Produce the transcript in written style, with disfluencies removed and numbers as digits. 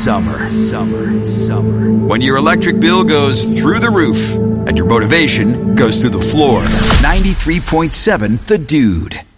summer. When your electric bill goes through the roof and your motivation goes through the floor. 93.7 The Dude.